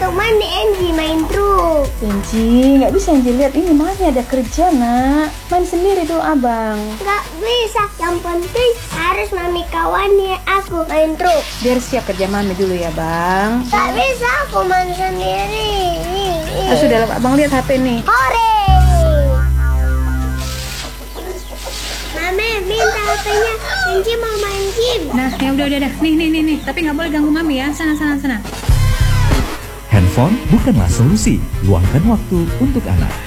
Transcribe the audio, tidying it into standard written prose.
teman Angie main truk. Angie, nggak bisa Angie lihat ini, Mami ada kerja nak. Main sendiri tuh abang. Nggak bisa, yang penting harus Mami kawani aku main truk. Biar siap kerja Mami dulu ya bang. Nggak bisa aku main sendiri. Sudah abang lihat HP nih. Hore! Mami, minta HP-nya. Angie mau main game. Nah, ya udah. Nih. Tapi nggak boleh ganggu Mami ya. Sana. Handphone bukanlah solusi. Luangkan waktu untuk anak.